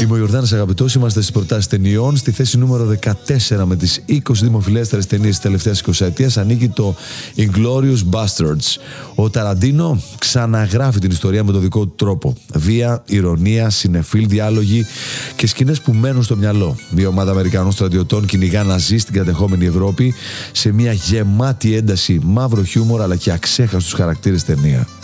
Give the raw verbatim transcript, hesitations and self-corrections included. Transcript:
Είμαι ο Ιορδάνης Αγαπητός, είμαστε στις προτάσεις ταινιών. Στη θέση νούμερο δεκατέσσερα με τις είκοσι δημοφιλέστερες ταινίες της τελευταίας εικοσαετίας ανήκει το Inglourious Basterds. Ο Ταραντίνο ξαναγράφει την ιστορία με τον δικό του τρόπο. Βία, ηρωνία, συνεφίλ διάλογοι και σκηνές που μένουν στο μυαλό. Μια ομάδα Αμερικανών στρατιωτών κυνηγά ναζί στην κατεχόμενη Ευρώπη σε μια γεμάτη ένταση, μαύρο χιούμορ αλλά και αξέχαστους χαρακτήρες ταινία.